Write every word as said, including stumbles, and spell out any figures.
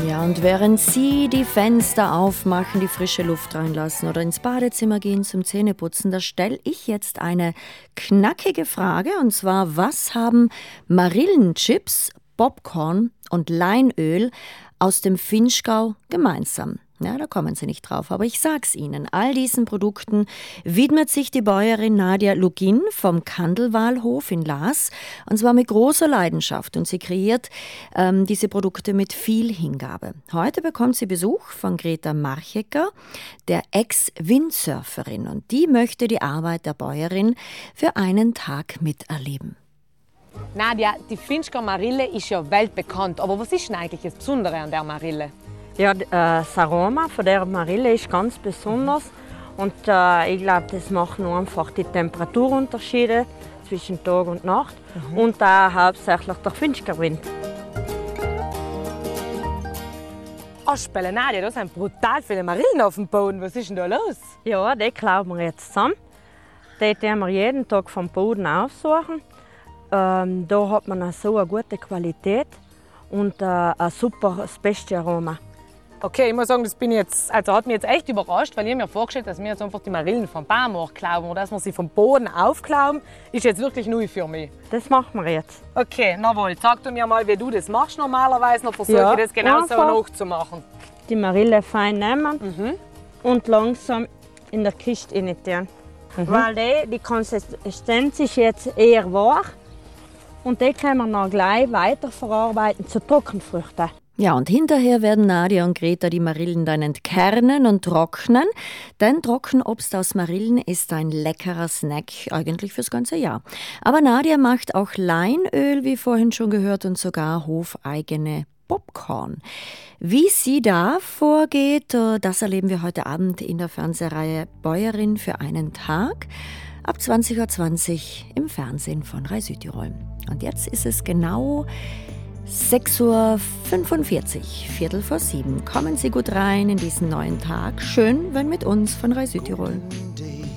Ja, und während Sie die Fenster aufmachen, die frische Luft reinlassen oder ins Badezimmer gehen zum Zähneputzen, da stelle ich jetzt eine knackige Frage, und zwar: Was haben Marillenchips, Popcorn und Leinöl aus dem Vinschgau gemeinsam? Ja, da kommen Sie nicht drauf, aber ich sag's Ihnen. All diesen Produkten widmet sich die Bäuerin Nadia Lugin vom Kandelwalhof in Laas, und zwar mit großer Leidenschaft. Und sie kreiert ähm, diese Produkte mit viel Hingabe. Heute bekommt sie Besuch von Greta Marchecker, der Ex-Windsurferin. Und die möchte die Arbeit der Bäuerin für einen Tag miterleben. Nadia, die Vinschgau Marille ist ja weltbekannt. Aber was ist denn eigentlich das Besondere an der Marille? Ja, äh, das Aroma von der Marille ist ganz besonders. Und äh, ich glaube, das machen einfach die Temperaturunterschiede zwischen Tag und Nacht. Mhm. Und auch hauptsächlich der Vinschgauwind. Aspelle, Nadia, da sind brutal viele Marillen auf dem Boden. Was ist denn da los? Ja, die klauben wir jetzt zusammen. Die tun wir jeden Tag vom Boden aufsuchen. Ähm, da hat man so eine gute Qualität und äh, ein super, das beste Aroma. Okay, ich muss sagen, das bin ich jetzt, also hat mich jetzt echt überrascht, weil ich mir vorgestellt habe, dass wir jetzt einfach die Marillen vom Baum hochklauben oder dass wir sie vom Boden aufklauben, ist jetzt wirklich neu für mich. Das machen wir jetzt. Okay, na wohl, sag du mir mal, wie du das machst normalerweise, dann versuche Ja, ich das genauso einfach nachzumachen. Die Marille fein nehmen Mhm. und langsam in der Kiste rein tun. Mhm. Weil die, die Konsistenz ist jetzt eher weich und die können wir dann gleich weiterverarbeiten zu Trockenfrüchten. Ja, und hinterher werden Nadia und Greta die Marillen dann entkernen und trocknen. Denn Trockenobst aus Marillen ist ein leckerer Snack, eigentlich fürs ganze Jahr. Aber Nadia macht auch Leinöl, wie vorhin schon gehört, und sogar hofeigene Popcorn. Wie sie da vorgeht, das erleben wir heute Abend in der Fernsehreihe Bäuerin für einen Tag. Ab zwanzig Uhr zwanzig im Fernsehen von Rai Südtirol. Und jetzt ist es genau sechs Uhr fünfundvierzig, Viertel vor sieben. Kommen Sie gut rein in diesen neuen Tag. Schön, wenn mit uns von Rai Südtirol.